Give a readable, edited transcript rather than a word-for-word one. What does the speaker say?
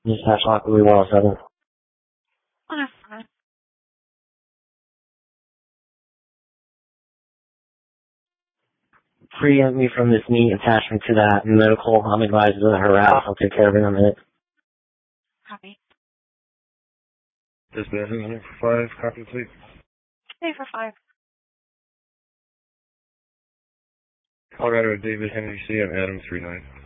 Dispatch lock, Louis Wallace 7. Okay, fine. Preempt me from this meat attachment to that medical. I'm advised to harass. I'll take care of it in a minute. Copy. Dispatching for 5, copy please. Stay for 5. Colorado David Henry C. I'm Adam 39.